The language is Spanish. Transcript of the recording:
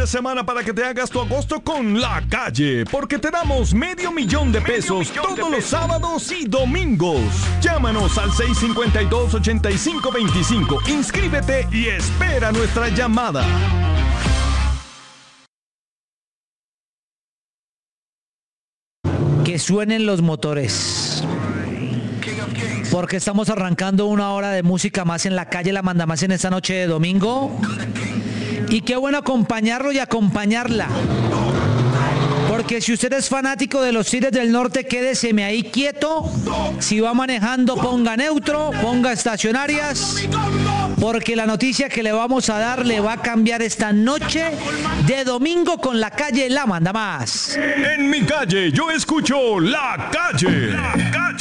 de semana para que te hagas tu agosto con La Calle, porque te damos $500,000 de pesos todos los sábados y domingos. Llámanos al 652-8525. Inscríbete y espera nuestra llamada. Que suenen los motores, porque estamos arrancando una hora de música más en La Calle, la manda más en esta noche de domingo. Y qué bueno acompañarlo y acompañarla, porque si usted es fanático de los Tigres del Norte, quédeseme ahí quieto. Si va manejando, ponga neutro, ponga estacionarias, porque la noticia que le vamos a dar le va a cambiar esta noche de domingo con La Calle, la manda más. En mi calle yo escucho La Calle. La Calle.